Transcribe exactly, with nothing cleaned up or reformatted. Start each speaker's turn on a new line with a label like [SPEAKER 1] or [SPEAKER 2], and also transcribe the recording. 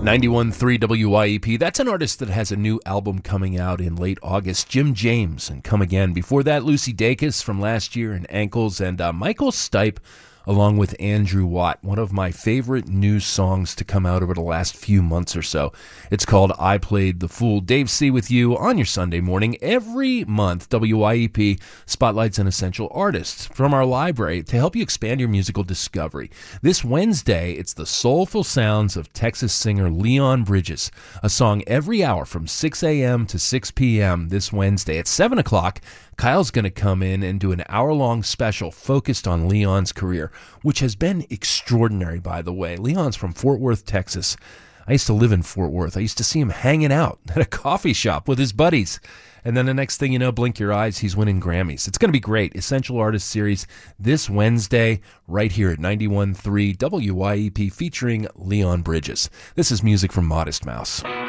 [SPEAKER 1] ninety-one point three W Y E P. That's an artist that has a new album coming out in late August. Jim James and Come Again. Before that, Lucy Dacus from last year and Ankles, and uh, Michael Stipe along with Andrew Watt, one of my favorite new songs to come out over the last few months or so. It's called I Played the Fool. Dave C. with you on your Sunday morning. Every month, W Y E P spotlights an essential artist from our library to help you expand your musical discovery. This Wednesday, it's the soulful sounds of Texas singer Leon Bridges, a song every hour from six a.m. to six p.m. this Wednesday. At seven o'clock, Kyle's going to come in and do an hour-long special focused on Leon's career, which has been extraordinary, by the way. Leon's from Fort Worth, Texas. I used to live in Fort Worth. I used to see him hanging out at a coffee shop with his buddies. And then the next thing you know, blink your eyes, he's winning Grammys. It's going to be great. Essential Artist Series this Wednesday right here at ninety-one point three W Y E P featuring Leon Bridges. This is music from Modest Mouse.